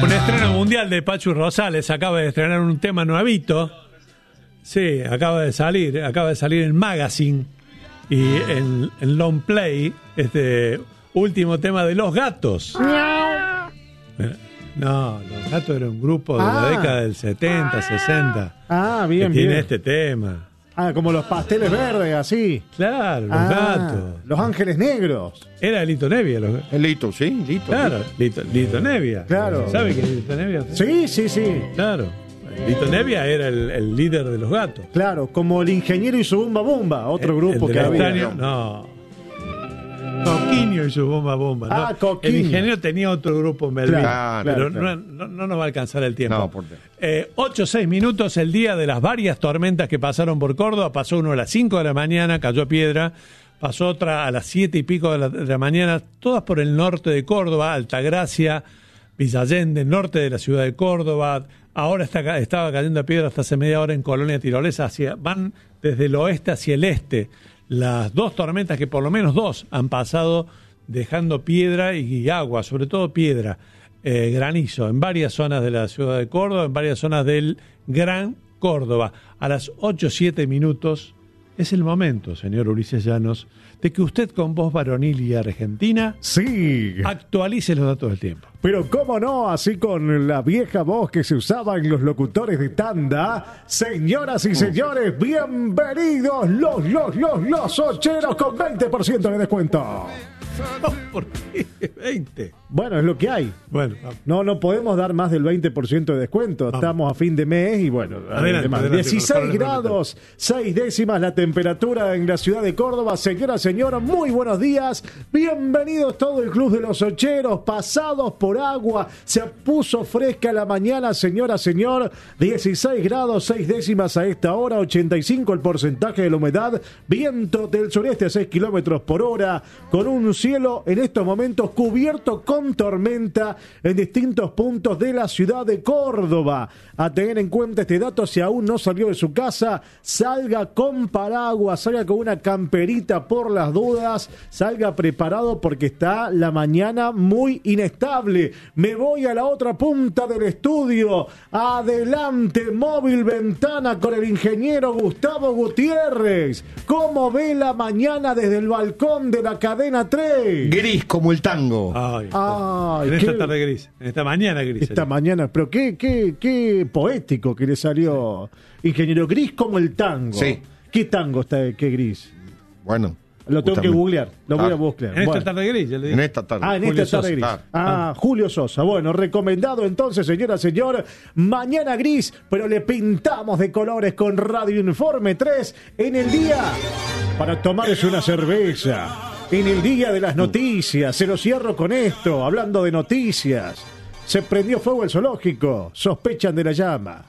Un estreno mundial de Pachu Rosales, acaba de estrenar un tema nuevito. Sí, acaba de salir en Magazine y en Long Play, este último tema de Los Gatos. No, Los Gatos era un grupo de la década del 70, 60. Ah, bien, que tiene bien. este tema. Ah, como los pasteles verdes, así. Claro, Los Gatos. Los Ángeles Negros. Era Lito Nevia. Lito, sí, Lito. Claro, Lito Nevia. Claro. ¿Sabe quién es Lito Nevia? Sí, sí, sí. Claro. Lito Nevia era el líder de Los Gatos. Claro, como el ingeniero y su Bumba Bumba, otro grupo El que del había. estadio, no. Coquinho y su bomba bomba. Ah, No, Coquinho. el ingeniero tenía otro grupo en Melvin, Claro, pero claro. No nos va a alcanzar el tiempo. No, por qué. 8-6 minutos, el día de las varias tormentas que pasaron por Córdoba. Pasó uno a las 5 de la mañana, cayó piedra. Pasó otra a las 7 y pico de la mañana, todas por el norte de Córdoba, Altagracia, Villa Allende, norte de la ciudad de Córdoba. Ahora estaba cayendo piedra hasta hace media hora en Colonia Tirolesa. Van desde el oeste hacia el este. Las dos tormentas, que por lo menos dos han pasado dejando piedra y agua, sobre todo piedra, granizo, en varias zonas de la ciudad de Córdoba, en varias zonas del Gran Córdoba. A las 8-7 minutos es el momento, señor Ulises Llanos, de que usted con voz varonil y argentina Sí. actualice los datos del tiempo. Pero cómo no, así con la vieja voz que se usaba en los locutores de tanda. Señoras y señores, bienvenidos los ocheros con 20% de descuento. ¿Por qué 20? Bueno, es lo que hay. Bueno, No podemos dar más del 20% de descuento. Vamos. Estamos a fin de mes y bueno, Adelante, además, adelante, 16 por favor, grados, 6 décimas la temperatura en la ciudad de Córdoba. Señora, muy buenos días. Bienvenidos todo el club de los ocheros, pasados por agua. Se puso fresca la mañana, señor. 16 grados, 6 décimas a esta hora, 85 el porcentaje de la humedad. Viento del sureste a 6 kilómetros por hora, con un cielo en estos momentos cubierto con tormenta en distintos puntos de la ciudad de Córdoba. A tener en cuenta este dato, si aún no salió de su casa, salga con paraguas, salga con una camperita por las dudas, salga preparado porque está la mañana muy inestable. Me voy a la otra punta del estudio. Adelante, móvil ventana con el ingeniero Gustavo Gutiérrez. ¿Cómo ve la mañana desde el balcón de la cadena 3? Gris como el tango. Ay, Ay, en esta qué- tarde gris, en esta mañana gris. Esta mañana, pero qué poético que le salió, ingeniero, gris como el tango. Sí. ¿Qué tango está, qué gris? Bueno. Lo tengo que justamente. googlear, lo voy a Ah, buscar. En esta Bueno. tarde gris, ya le dije. En esta tarde. Ah, en Julio esta tarde Sosa. gris. Claro. Julio Sosa. Bueno, recomendado entonces, señor. Mañana gris, pero le pintamos de colores con Radio Informe 3 en el día para tomarse una cerveza. En el día de las noticias. Se lo cierro con esto, hablando de noticias. Se prendió fuego el zoológico. Sospechan de la llama.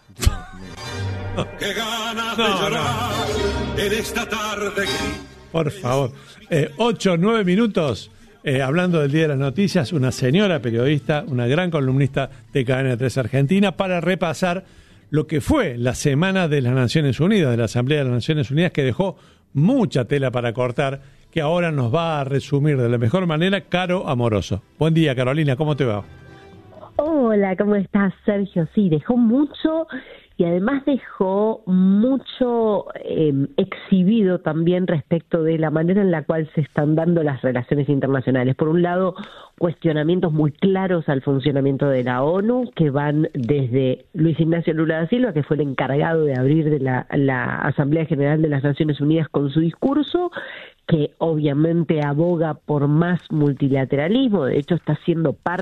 Qué ganas de llorar en esta tarde gris. Por favor. 8-9 minutos. Hablando del Día de las Noticias, una señora periodista, una gran columnista de Cadena 3 Argentina, para repasar lo que fue la Semana de las Naciones Unidas, de la Asamblea de las Naciones Unidas, que dejó mucha tela para cortar, que ahora nos va a resumir de la mejor manera Caro Amoroso. Buen día, Carolina, ¿cómo te va? Hola, ¿cómo estás, Sergio? Sí, dejó mucho y además dejó mucho exhibido también respecto de la manera en la cual se están dando las relaciones internacionales. Por un lado, cuestionamientos muy claros al funcionamiento de la ONU, que van desde Luis Ignacio Lula da Silva, que fue el encargado de abrir de la Asamblea General de las Naciones Unidas con su discurso, que obviamente aboga por más multilateralismo, de hecho está siendo parte